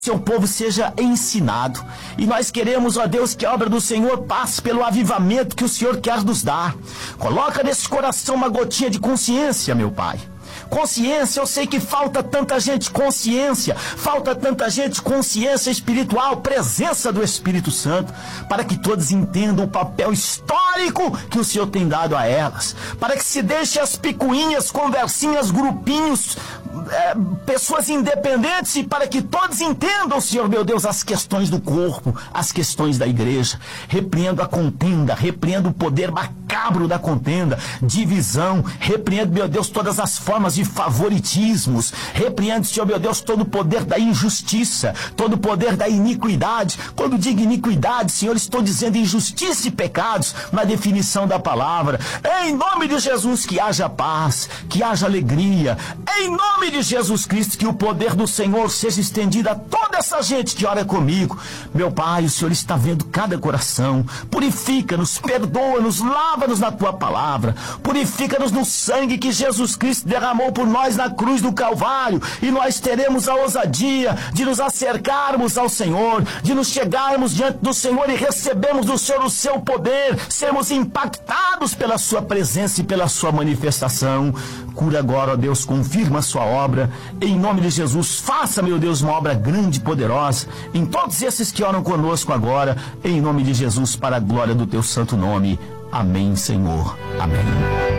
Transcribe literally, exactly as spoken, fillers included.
seu povo seja ensinado. E nós queremos, ó Deus, que a obra do Senhor passe pelo avivamento que o Senhor quer nos dar. Coloca nesse coração uma gotinha de consciência, meu Pai. Consciência, eu sei que falta tanta gente consciência, falta tanta gente consciência espiritual, presença do Espírito Santo, para que todos entendam o papel histórico que o Senhor tem dado a elas, para que se deixe as picuinhas, conversinhas, grupinhos, é, pessoas independentes, e para que todos entendam, Senhor meu Deus, as questões do corpo, as questões da igreja. Repreendo a contenda, repreendo o poder macabro da contenda, divisão, repreendo, meu Deus, todas as formas de favoritismos, repreendo, Senhor meu Deus, todo o poder da injustiça, todo o poder da iniquidade. Quando digo iniquidade, Senhor, estou dizendo injustiça e pecados na definição da palavra. Em nome de Jesus, que haja paz, que haja alegria. Em nome de Jesus Cristo, que o poder do Senhor seja estendido a toda essa gente que ora comigo. Meu Pai, o Senhor está vendo cada coração. Purifica-nos, perdoa-nos, lava-nos na Tua palavra. Purifica-nos no sangue que Jesus Cristo derramou por nós na cruz do Calvário, e nós teremos a ousadia de nos acercarmos ao Senhor, de nos chegarmos diante do Senhor e recebermos do Senhor o seu poder, sermos impactados pela sua presença e pela sua manifestação. Cura agora, ó Deus, confirma a sua obra, em nome de Jesus. Faça, meu Deus, uma obra grande e poderosa em todos esses que oram conosco agora, em nome de Jesus, para a glória do teu santo nome. Amém, Senhor. Amém.